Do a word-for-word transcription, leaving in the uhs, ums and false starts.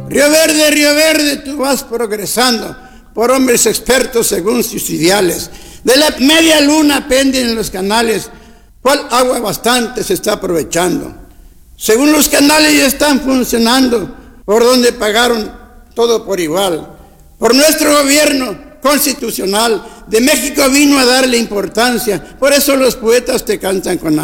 Río Verde, Río Verde, tú vas progresando por hombres expertos según sus ideales. De la media luna penden los canales, cual agua bastante se está aprovechando. Según los canales ya están funcionando, por donde pagaron todo por igual. Por nuestro gobierno constitucional de México vino a darle importancia, por eso los poetas te cantan con